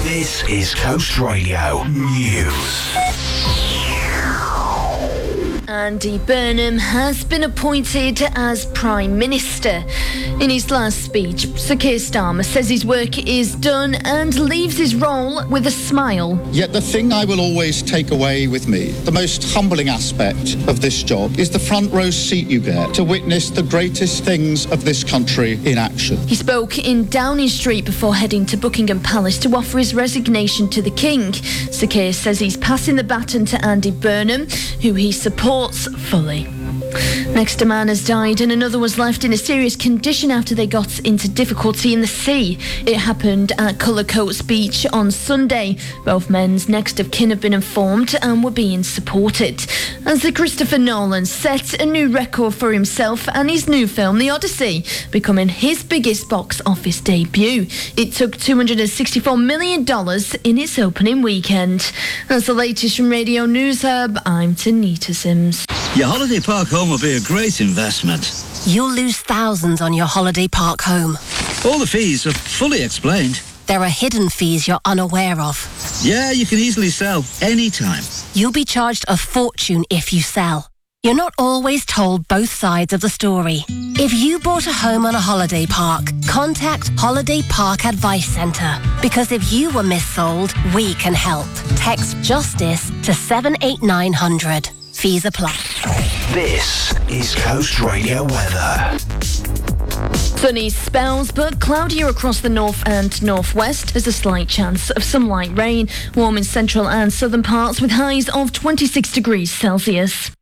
This is Coast Radio News. Andy Burnham has been appointed as Prime Minister. In his last speech, Sir Keir Starmer says his work is done and leaves his role with a smile. Yet the thing I will always take away with me, the most humbling aspect of this job, is the front row seat you get to witness the greatest things of this country in action. He spoke in Downing Street before heading to Buckingham Palace to offer his resignation to the King. Sir Keir says he's passing the baton to Andy Burnham, who he supports fully. Next, a man has died and another was left in a serious condition after they got into difficulty in the sea. It happened at Cullercoats Beach on Sunday. Both men's next of kin have been informed and were being supported. As Christopher Nolan set a new record for himself and his new film, The Odyssey, becoming his biggest box office debut. It took $264 million in its opening weekend. That's the latest from Radio News Hub. I'm Tanita Sims. Your holiday park home will be a great investment. You'll lose thousands on your holiday park home. All the fees are fully explained. There are hidden fees you're unaware of. Yeah, you can easily sell anytime. You'll be charged a fortune if you sell. You're not always told both sides of the story. If you bought a home on a holiday park, contact Holiday Park Advice Centre. Because if you were missold, we can help. Text JUSTICE to 78900. Fees apply. This is Coast Radio weather. Sunny spells, but cloudier across the north and northwest. There's a slight chance of some light rain. Warm in central and southern parts with highs of 26 degrees Celsius.